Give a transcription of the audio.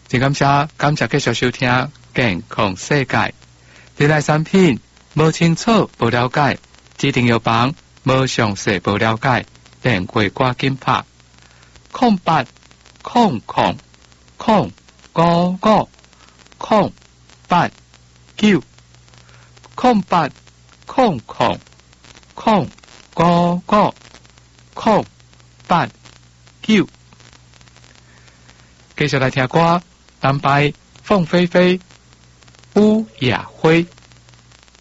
真感谢继续收听健康世界。这类产品无清楚、无了解，指定药房无详细、无了解，电话赶紧拍0800 0055 089 0800 0055 089。继续来听歌，单白凤飞飞、乌雅辉。